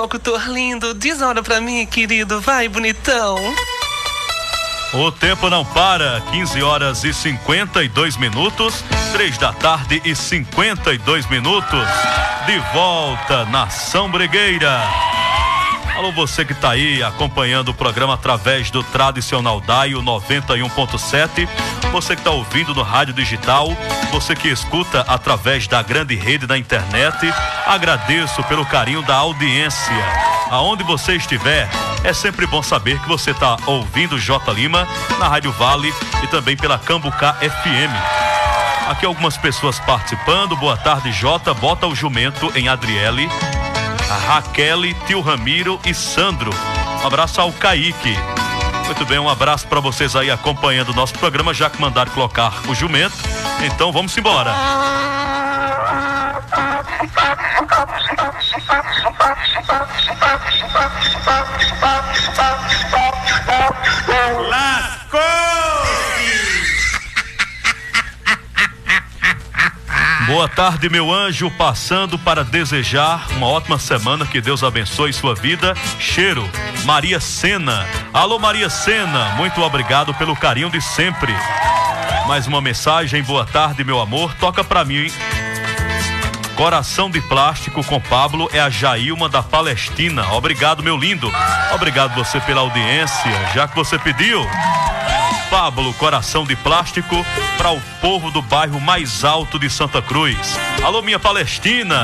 locutor lindo, diz a hora pra mim, querido, vai, bonitão. O tempo não para, 15 horas e 52 minutos, 3 da tarde e 52 minutos, de volta, Nação Brigueira. Alô, você que tá aí acompanhando o programa através do Tradicional Daio 91.7, você que tá ouvindo no rádio digital, você que escuta através da grande rede da internet, agradeço pelo carinho da audiência. Aonde você estiver, é sempre bom saber que você tá ouvindo J Lima na Rádio Vale e também pela Cambucá FM. Aqui algumas pessoas participando. Boa tarde, Jota. Bota o jumento em Adriele, a Raquel, tio Ramiro e Sandro. Um abraço ao Kaique. Muito bem, um abraço para vocês aí acompanhando o nosso programa, já que mandaram colocar o jumento. Então vamos embora. Lascou! Boa tarde, meu anjo, passando para desejar uma ótima semana, que Deus abençoe sua vida. Cheiro, Maria Sena. Alô, Maria Sena, muito obrigado pelo carinho de sempre. Mais uma mensagem. Boa tarde, meu amor, toca pra mim, hein? Coração de Plástico com Pablo, é a Jailma da Palestina. Obrigado, meu lindo. Obrigado você pela audiência, já que você pediu. Pablo, Coração de Plástico, para o povo do bairro mais alto de Santa Cruz. Alô, minha Palestina.